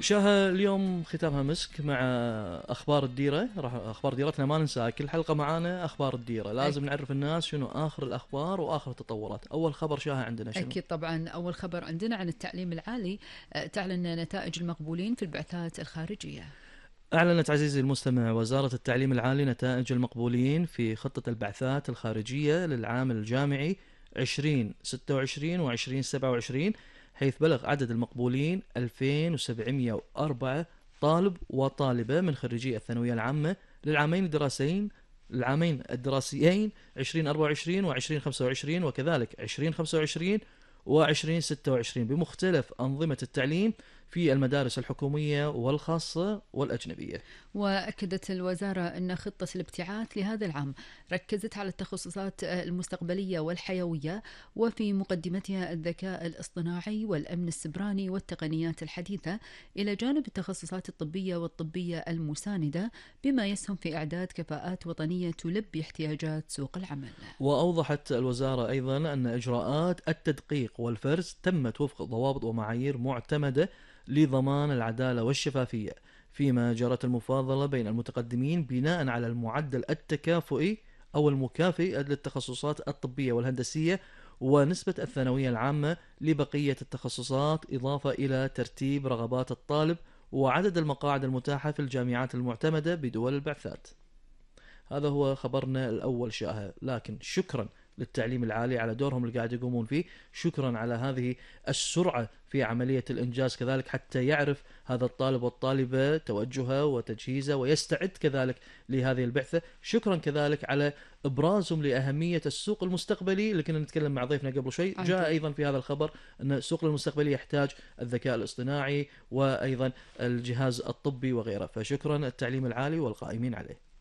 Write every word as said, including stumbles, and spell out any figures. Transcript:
شاهة اليوم ختامها مسك مع أخبار الديرة. راح أخبار ديرتنا ما ننساها، كل حلقة معانا أخبار الديرة، لازم أك... نعرف الناس شنو آخر الأخبار وآخر التطورات. أول خبر شاهة عندنا شنو؟ أكيد طبعا، أول خبر عندنا عن التعليم العالي. آه، تعلن نتائج المقبولين في البعثات الخارجية. أعلنت عزيزي المستمع وزارة التعليم العالي نتائج المقبولين في خطة البعثات الخارجية للعام الجامعي عشرين ستة وعشرين وعشرين سبعة وعشرين، حيث بلغ عدد المقبولين ألفين وسبعمئة وأربعة طالب وطالبة من خريجي الثانوية العامة للعامين الدراسيين العامين الدراسيين عشرين أربعة وعشرين وعشرين خمسة وعشرين، وكذلك عشرين خمسة وعشرين وعشرين ستة وعشرين بمختلف أنظمة التعليم في المدارس الحكومية والخاصة والأجنبية. وأكدت الوزارة أن خطة الابتعاث لهذا العام ركزت على التخصصات المستقبلية والحيوية، وفي مقدمتها الذكاء الاصطناعي والأمن السبراني والتقنيات الحديثة، إلى جانب التخصصات الطبية والطبية المساندة، بما يسهم في إعداد كفاءات وطنية تلبي احتياجات سوق العمل. وأوضحت الوزارة أيضا أن إجراءات التدقيق والفرز تمت وفق ضوابط ومعايير معتمدة لضمان العدالة والشفافية، فيما جرت المفاضلة بين المتقدمين بناء على المعدل التكافؤي أو المكافئ للتخصصات الطبية والهندسية ونسبة الثانوية العامة لبقية التخصصات، إضافة إلى ترتيب رغبات الطالب وعدد المقاعد المتاحة في الجامعات المعتمدة بدول البعثات. هذا هو خبرنا الأول شاهة، لكن شكرا للتعليم العالي على دورهم اللي قاعد يقومون فيه، شكرا على هذه السرعة في عملية الإنجاز كذلك، حتى يعرف هذا الطالب والطالبة توجهه وتجهيزه ويستعد كذلك لهذه البعثة. شكرا كذلك على إبرازهم لأهمية السوق المستقبلي اللي كنا نتكلم مع ضيفنا قبل شوي. جاء أيضا في هذا الخبر أن السوق المستقبلي يحتاج الذكاء الاصطناعي وأيضا الجهاز الطبي وغيره، فشكرا التعليم العالي والقائمين عليه.